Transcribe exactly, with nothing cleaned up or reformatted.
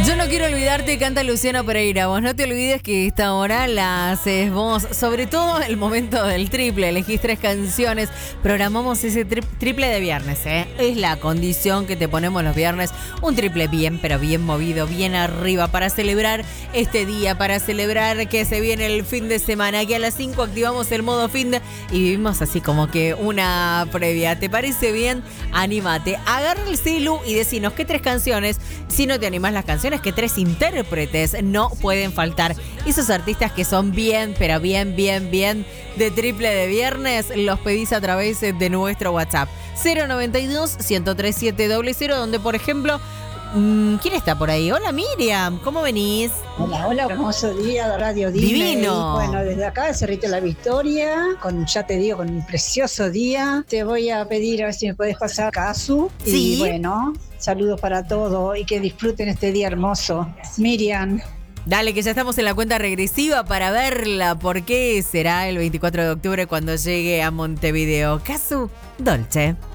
Yo no quiero olvidarte, canta Luciano Pereira. Vos no te olvides que esta hora la haces vos. Sobre todo el momento del triple. Elegís tres canciones. Programamos ese tri- triple de viernes, ¿eh? Es la condición que te ponemos los viernes. Un triple bien, pero bien movido, bien arriba. Para celebrar este día, para celebrar que se viene el fin de semana. Que a las cinco activamos el modo fin de, y vivimos así como que una previa. ¿Te parece bien? Anímate. Agarra el celu y decinos qué tres canciones. Si no te animás las canciones, que tres intérpretes no pueden faltar. Esos artistas que son bien, pero bien, bien, bien de triple de viernes, los pedís a través de nuestro WhatsApp. cero noventa y dos, ciento tres siete cero cero, donde, por ejemplo, ¿quién está por ahí? Hola, Miriam, ¿cómo venís? Hola, hola, hermoso día de Radio Disney. Divino. Bueno, desde acá, de Cerrito de la Victoria, con, ya te digo, con un precioso día. Te voy a pedir a ver si me puedes pasar Casu. Sí. Y bueno, saludos para todos y que disfruten este día hermoso. Miriam. Dale, que ya estamos en la cuenta regresiva para verla. ¿Por qué será el veinticuatro de octubre cuando llegue a Montevideo? Casu Dolce.